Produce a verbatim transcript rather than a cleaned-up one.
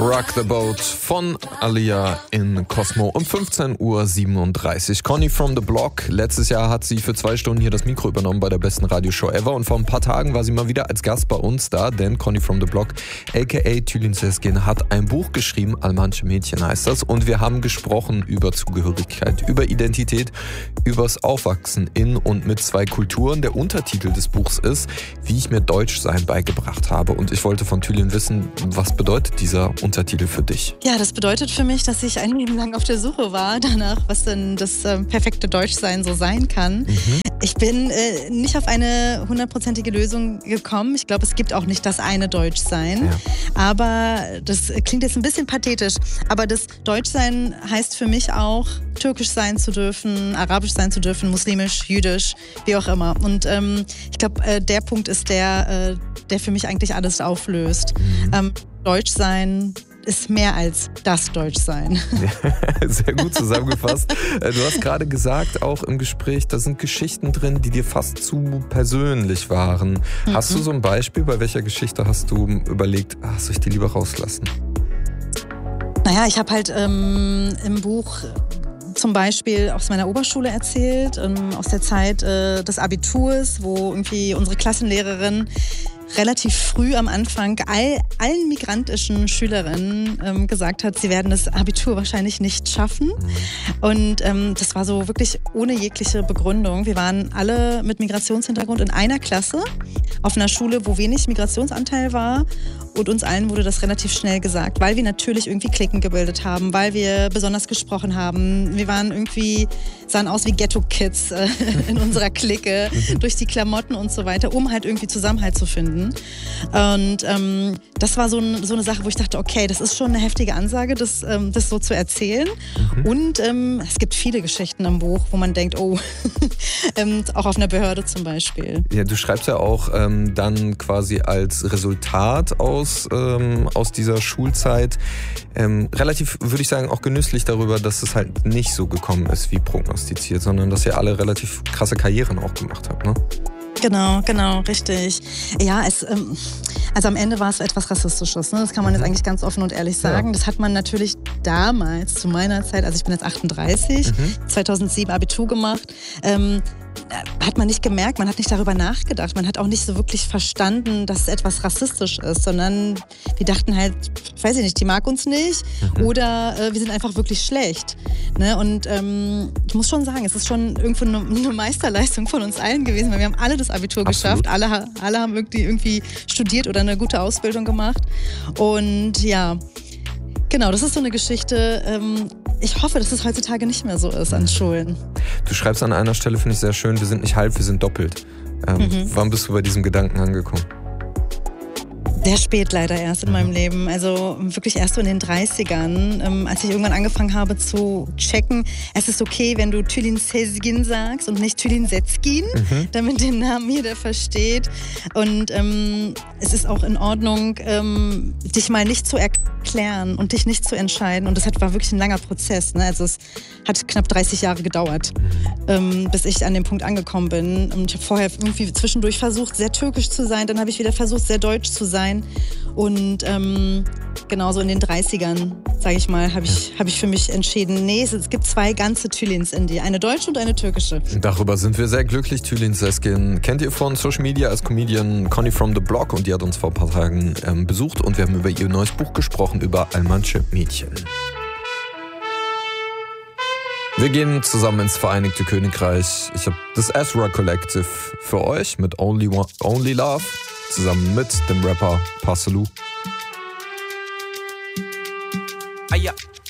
Rock the Boat von Alia in Cosmo um fünfzehn Uhr siebenunddreißig. Connie from the Block. Letztes Jahr hat sie für zwei Stunden hier das Mikro übernommen bei der besten Radioshow ever und vor ein paar Tagen war sie mal wieder als Gast bei uns da, denn Connie from the Block, aka Tülin Sezgin, hat ein Buch geschrieben, Almanche Mädchen heißt das, und wir haben gesprochen über Zugehörigkeit, über Identität, übers Aufwachsen in und mit zwei Kulturen. Der Untertitel des Buchs ist, wie ich mir Deutschsein beigebracht habe, und ich wollte von Tülin wissen, was bedeutet dieser Untertitel Untertitel für dich? Ja, das bedeutet für mich, dass ich ein Leben lang auf der Suche war danach, was denn das äh, perfekte Deutschsein so sein kann. Mhm. Ich bin äh, nicht auf eine hundertprozentige Lösung gekommen. Ich glaube, es gibt auch nicht das eine Deutschsein. Ja. Aber das klingt jetzt ein bisschen pathetisch. Aber das Deutschsein heißt für mich auch, türkisch sein zu dürfen, arabisch sein zu dürfen, muslimisch, jüdisch, wie auch immer. Und ähm, ich glaube, äh, der Punkt ist der, äh, der für mich eigentlich alles auflöst. Mhm. Ähm, Deutschsein ist mehr als das Deutschsein. Ja, sehr gut zusammengefasst. Du hast gerade gesagt, auch im Gespräch, da sind Geschichten drin, die dir fast zu persönlich waren. Mhm. Hast du so ein Beispiel? Bei welcher Geschichte hast du überlegt, ach, soll ich die lieber rauslassen? Naja, ich habe halt ähm, im Buch zum Beispiel aus meiner Oberschule erzählt, ähm, aus der Zeit äh, des Abiturs, wo irgendwie unsere Klassenlehrerin relativ früh am Anfang all, allen migrantischen Schülerinnen ähm, gesagt hat, sie werden das Abitur wahrscheinlich nicht schaffen. Und ähm, das war so wirklich ohne jegliche Begründung. Wir waren alle mit Migrationshintergrund in einer Klasse auf einer Schule, wo wenig Migrationsanteil war. Und uns allen wurde das relativ schnell gesagt, weil wir natürlich irgendwie Cliquen gebildet haben, weil wir besonders gesprochen haben. Wir waren irgendwie, sahen aus wie Ghetto-Kids äh, in unserer Clique, durch die Klamotten und so weiter, um halt irgendwie Zusammenhalt zu finden. Und ähm, das war so, ein, so eine Sache, wo ich dachte, okay, das ist schon eine heftige Ansage, das, ähm, das so zu erzählen. Mhm. Und ähm, es gibt viele Geschichten im Buch, wo man denkt, oh, ähm, auch auf einer Behörde zum Beispiel. Ja, du schreibst ja auch ähm, dann quasi als Resultat aus, ähm, aus dieser Schulzeit ähm, relativ, würde ich sagen, auch genüsslich darüber, dass es halt nicht so gekommen ist wie prognostiziert, sondern dass ihr alle relativ krasse Karrieren auch gemacht habt, ne? Genau, genau, richtig. Ja, es, ähm, also am Ende war es etwas Rassistisches, ne? Das kann man jetzt eigentlich ganz offen und ehrlich sagen. Ja. Das hat man natürlich damals, zu meiner Zeit, also ich bin jetzt achtunddreißig, mhm. zweitausendsieben Abitur gemacht, ähm, hat man nicht gemerkt, man hat nicht darüber nachgedacht, man hat auch nicht so wirklich verstanden, dass es etwas rassistisch ist, sondern wir dachten halt, weiß ich nicht, die mag uns nicht mhm. oder äh, wir sind einfach wirklich schlecht. Ne? Und ähm, ich muss schon sagen, es ist schon irgendwo eine, eine Meisterleistung von uns allen gewesen, weil wir haben alle das Abitur Absolut. geschafft, alle, alle haben irgendwie, irgendwie studiert oder eine gute Ausbildung gemacht und ja, genau, das ist so eine Geschichte. Ähm, ich hoffe, dass es heutzutage nicht mehr so ist an Schulen. Du schreibst an einer Stelle, finde ich sehr schön, wir sind nicht halb, wir sind doppelt. Ähm, mhm. Wann bist du bei diesem Gedanken angekommen? Sehr spät leider erst in mhm. meinem Leben. Also wirklich erst so in den dreißigern, ähm, als ich irgendwann angefangen habe zu checken, es ist okay, wenn du Tülin Sezgin sagst und nicht Tülin Sezgin, mhm. damit den Namen jeder versteht. Und ähm, es ist auch in Ordnung, ähm, dich mal nicht zu erklären und dich nicht zu entscheiden. Und das hat, war wirklich ein langer Prozess. Ne? Also es hat knapp dreißig Jahre gedauert, ähm, bis ich an dem Punkt angekommen bin. Und ich habe vorher irgendwie zwischendurch versucht, sehr türkisch zu sein. Dann habe ich wieder versucht, sehr deutsch zu sein. Und ähm, genauso in den dreißigern, sage ich mal, habe ich, hab ich für mich entschieden, nee, es gibt zwei ganze Tülins in dir, eine deutsche und eine türkische. Darüber sind wir sehr glücklich. Tülin Sezgin kennt ihr von Social Media als Comedian Connie from the Block, und die hat uns vor ein paar Tagen ähm, besucht und wir haben über ihr neues Buch gesprochen, über Almanche Mädchen. Wir gehen zusammen ins Vereinigte Königreich. Ich habe das Ezra Collective für euch mit Only, One, Only Love, zusammen mit dem Rapper Parcelou. Ah ja,